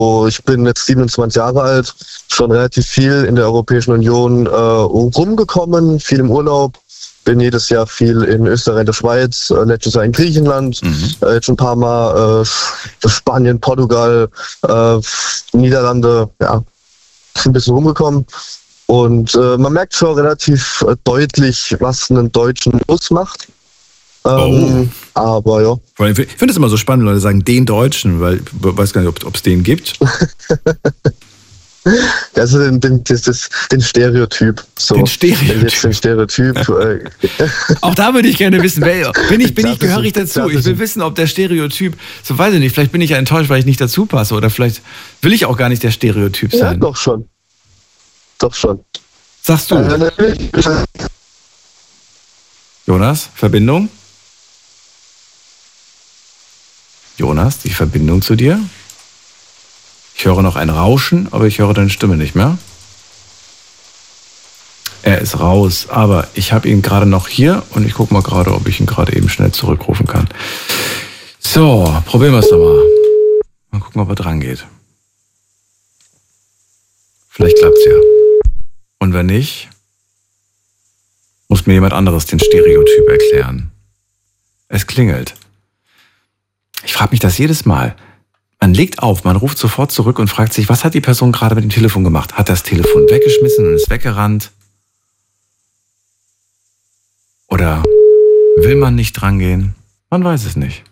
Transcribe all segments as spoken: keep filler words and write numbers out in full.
ich bin jetzt siebenundzwanzig Jahre alt, schon relativ viel in der Europäischen Union äh, rumgekommen, viel im Urlaub. Bin jedes Jahr viel in Österreich, der Schweiz, äh, letztes Jahr in Griechenland, mhm. äh, jetzt schon ein paar Mal äh, Spanien, Portugal, äh, Niederlande, ja, ein bisschen rumgekommen. Und äh, man merkt schon relativ äh, deutlich, was einen Deutschen ausmacht. Ähm, oh. Aber ja. Ich finde es immer so spannend, wenn Leute sagen, den Deutschen, weil ich weiß gar nicht, ob es den gibt. Also den, den, das, das, den Stereotyp. So. Den Stereotyp. Jetzt den Stereotyp. äh. Auch da würde ich gerne wissen, wer, bin ich, bin ich gehörig dazu? Ich will wissen, ob der Stereotyp, so weiß ich nicht, vielleicht bin ich ja enttäuscht, weil ich nicht dazu passe oder vielleicht will ich auch gar nicht der Stereotyp sein. Ja, doch schon. Doch schon. Sagst du? Äh, Jonas, Verbindung? Jonas, die Verbindung zu dir? Ich höre noch ein Rauschen, aber ich höre deine Stimme nicht mehr. Er ist raus, aber ich habe ihn gerade noch hier und ich gucke mal gerade, ob ich ihn gerade eben schnell zurückrufen kann. So, probieren wir es doch mal. Mal gucken, ob er dran geht. Vielleicht klappt's ja. Und wenn nicht, muss mir jemand anderes den Stereotyp erklären. Es klingelt. Ich frage mich das jedes Mal. Man legt auf, man ruft sofort zurück und fragt sich, was hat die Person gerade mit dem Telefon gemacht? Hat das Telefon weggeschmissen und ist weggerannt? Oder will man nicht drangehen? Man weiß es nicht.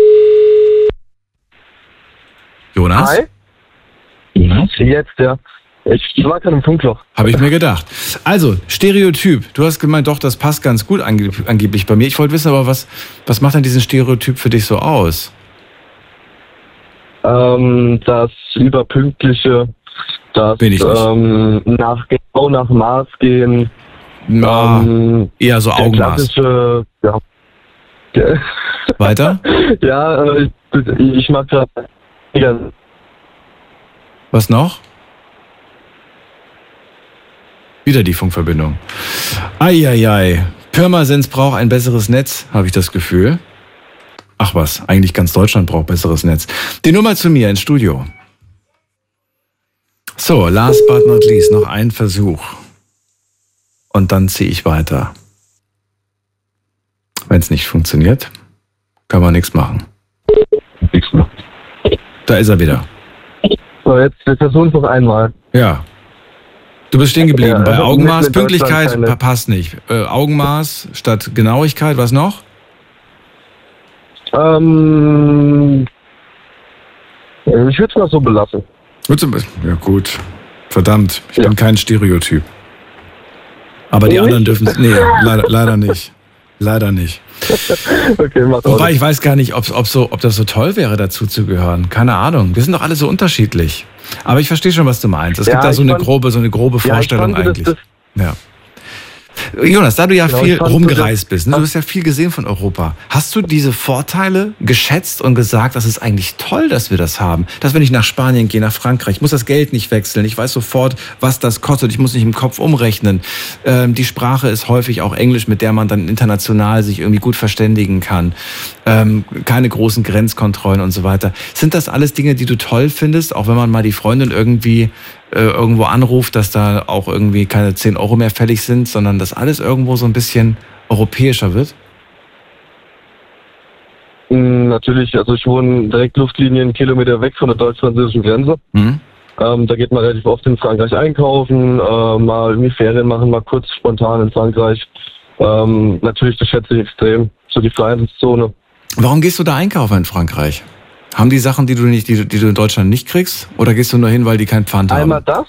Jonas? Hi? Jonas? Jetzt, ja. Ich war gerade im Funkloch. Habe ich mir gedacht. Also, Stereotyp. Du hast gemeint, doch, das passt ganz gut angeb- angeblich bei mir. Ich wollte wissen aber, was, was macht denn diesen Stereotyp für dich so aus? Ähm, das Überpünktliche, das Bin ich nicht. Ähm, nach, genau nach Maß gehen. Na, ähm, eher so Augenmaß. Klassische, ja. Weiter? Ja, ich, ich mag das. Ja. Was noch? Wieder die Funkverbindung. Eieiei. Pirmasens braucht ein besseres Netz, habe ich das Gefühl. Ach was, eigentlich ganz Deutschland braucht besseres Netz. Die Nummer zu mir ins Studio. So, last but not least, noch ein Versuch. Und dann ziehe ich weiter. Wenn es nicht funktioniert, kann man nichts machen. Da ist er wieder. So, jetzt wir versuchen es noch einmal. Ja. Du bist stehen geblieben. Ja, Bei also Augenmaß, mit- mit Pünktlichkeit Deutschland keine- passt nicht. Äh, Augenmaß statt Genauigkeit, was noch? Ähm, ich würde es mal so belassen. Ja gut. Verdammt, ich Ja. bin kein Stereotyp. Aber die Nicht? anderen dürfen es. Nee, leider, leider nicht. Leider nicht. Okay, mach Wobei ich weiß gar nicht, ob, ob, so, ob das so toll wäre, dazu zu gehören. Keine Ahnung. Wir sind doch alle so unterschiedlich. Aber ich verstehe schon, was du meinst. Es Ja, gibt da so ich eine fand- grobe, so eine grobe Ja, ich Vorstellung fand, das- eigentlich. das- Ja. Jonas, da du ja Genau, viel ich fand, rumgereist bist, ne? Du das- hast ja viel gesehen von Europa. Hast du diese Vorteile geschätzt und gesagt, das ist eigentlich toll, dass wir das haben? Dass wenn ich nach Spanien gehe, nach Frankreich, ich muss das Geld nicht wechseln. Ich weiß sofort, was das kostet. Ich muss nicht im Kopf umrechnen. Ähm, die Sprache ist häufig auch Englisch, mit der man dann international sich irgendwie gut verständigen kann. Ähm, keine großen Grenzkontrollen und so weiter. Sind das alles Dinge, die du toll findest, auch wenn man mal die Freundin irgendwie äh, irgendwo anruft, dass da auch irgendwie keine zehn Euro mehr fällig sind, sondern dass alles irgendwo so ein bisschen europäischer wird? Mm, Natürlich, also ich wohne direkt Luftlinien Kilometer weg von der deutsch-französischen Grenze. Mhm. Ähm, da geht man relativ oft in Frankreich einkaufen, äh, mal irgendwie Ferien machen, mal kurz spontan in Frankreich. Ähm, natürlich, das schätze ich extrem. So die Freihandelszone. Warum gehst du da einkaufen in Frankreich? Haben die Sachen, die du nicht, die, du- die du in Deutschland nicht kriegst? Oder gehst du nur hin, weil die kein Pfand haben? Einmal das?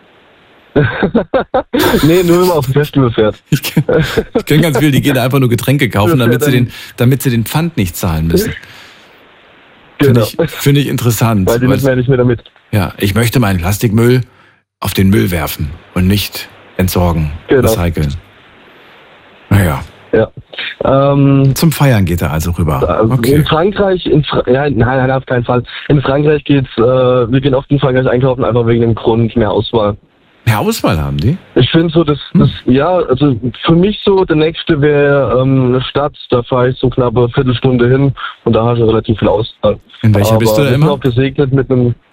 Nee, nur wenn man auf dem Festival fährt. Ich kenne kenn ganz viele, die gehen da einfach nur Getränke kaufen, damit sie den, damit sie den Pfand nicht zahlen müssen. Finde Genau. ich, finde ich interessant. Weil die weil- müssen ja nicht mehr damit. Ja, ich möchte meinen Plastikmüll auf den Müll werfen und nicht entsorgen, Genau. recyceln. Naja, Ja. Ähm, zum Feiern geht er also rüber. In Okay. Frankreich, in Fra ja, nein, nein, auf keinen Fall. In Frankreich geht's, äh, wir gehen oft in Frankreich einkaufen, einfach wegen dem Grund mehr Auswahl. Mehr Auswahl haben die? Ich finde so, das, das, ja, also für mich so, der nächste wäre ähm, eine Stadt, da fahre ich so knapp eine Viertelstunde hin und da hast du relativ viel Auswahl. In welcher Aber bist du da wir sind immer? auch gesegnet mit einem,